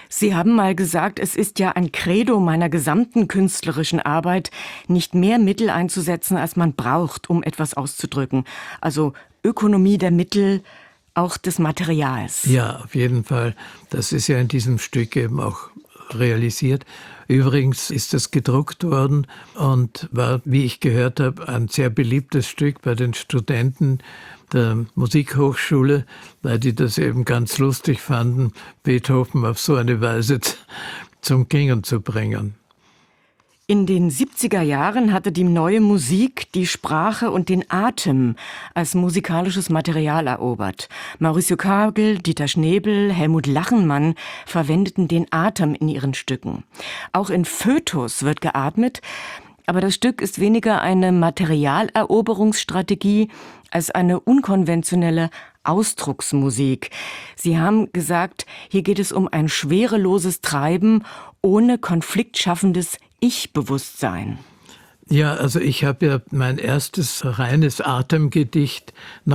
Sie haben mal gesagt, es ist ja ein Credo meiner gesamten künstlerischen Arbeit, nicht mehr Mittel einzusetzen, als man braucht, um etwas auszudrücken. Also Ökonomie der Mittel, auch des Materials. Ja, auf jeden Fall. Das ist ja in diesem Stück eben auch realisiert. Übrigens ist es gedruckt worden und war, wie ich gehört habe, ein sehr beliebtes Stück bei den Studenten der Musikhochschule, weil die das eben ganz lustig fanden, Beethoven auf so eine Weise zum Klingen zu bringen. In den 70er Jahren hatte die neue Musik die Sprache und den Atem als musikalisches Material erobert. Mauricio Kagel, Dieter Schnebel, Helmut Lachenmann verwendeten den Atem in ihren Stücken. Auch in Foetus wird geatmet, aber das Stück ist weniger eine Materialeroberungsstrategie als eine unkonventionelle Ausdrucksmusik. Sie haben gesagt, hier geht es um ein schwereloses Treiben ohne konfliktschaffendes Ich-Bewusstsein. Ja, also ich habe ja mein erstes reines Atemgedicht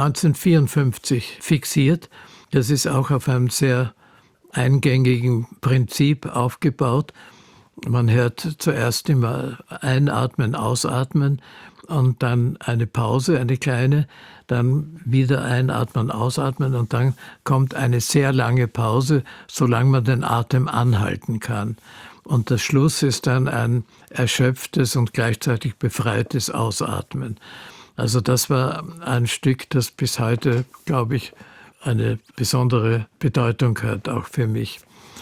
1954 fixiert. Das ist auch auf einem sehr eingängigen Prinzip aufgebaut. Man hört zuerst immer einatmen, ausatmen und dann eine Pause, eine kleine, dann wieder einatmen, ausatmen und dann kommt eine sehr lange Pause, solange man den Atem anhalten kann. Und der Schluss ist dann ein erschöpftes und gleichzeitig befreites Ausatmen. Also das war ein Stück, das bis heute, glaube ich, eine besondere Bedeutung hat, auch für mich.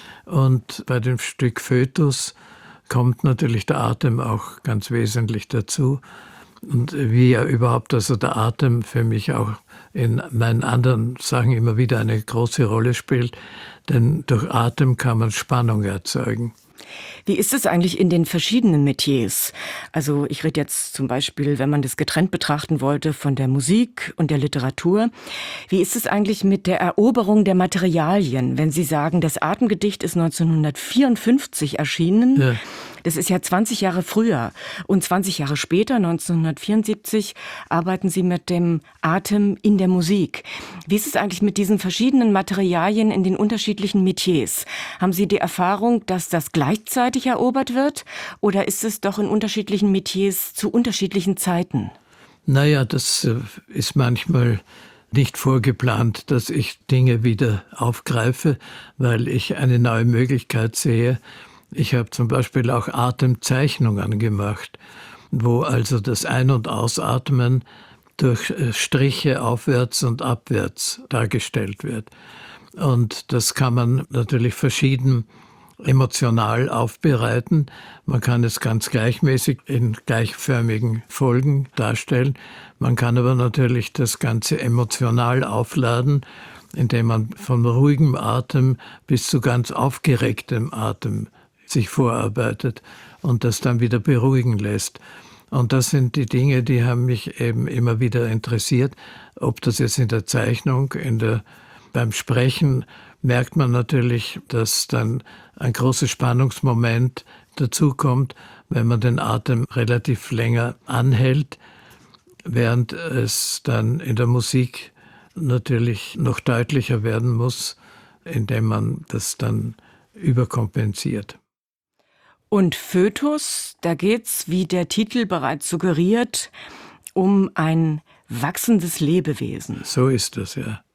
Und bei dem Stück Foetus kommt natürlich der Atem auch ganz wesentlich dazu. Und wie ja überhaupt also der Atem für mich auch in meinen anderen Sachen immer wieder eine große Rolle spielt. Denn durch Atem kann man Spannung erzeugen. Wie ist es eigentlich in den verschiedenen Metiers? Also ich rede jetzt zum Beispiel, wenn man das getrennt betrachten wollte, von der Musik und der Literatur. Wie ist es eigentlich mit der Eroberung der Materialien? Wenn Sie sagen, das Atemgedicht ist 1954 erschienen, ja. Das ist ja 20 Jahre früher. Und 20 Jahre später, 1974, arbeiten Sie mit dem Atem in der Musik. Wie ist es eigentlich mit diesen verschiedenen Materialien in den unterschiedlichen Metiers? Haben Sie die Erfahrung, dass das gleichzeitig erobert wird? Oder ist es doch in unterschiedlichen Metiers zu unterschiedlichen Zeiten? Naja, das ist manchmal nicht vorgeplant, dass ich Dinge wieder aufgreife, weil ich eine neue Möglichkeit sehe. Ich habe zum Beispiel auch Atemzeichnungen gemacht, wo also das Ein- und Ausatmen durch Striche aufwärts und abwärts dargestellt wird. Und das kann man natürlich verschieden emotional aufbereiten. Man kann es ganz gleichmäßig in gleichförmigen Folgen darstellen. Man kann aber natürlich das Ganze emotional aufladen, indem man von ruhigem Atem bis zu ganz aufgeregtem Atem sich vorarbeitet und das dann wieder beruhigen lässt. Und das sind die Dinge, die haben mich eben immer wieder interessiert. Ob das jetzt in der Zeichnung, beim Sprechen merkt man natürlich, dass dann ein großes Spannungsmoment dazukommt, wenn man den Atem relativ länger anhält, während es dann in der Musik natürlich noch deutlicher werden muss, indem man das dann überkompensiert. Und Foetus, da geht's, wie der Titel bereits suggeriert, um ein wachsendes Lebewesen. So ist es, ja.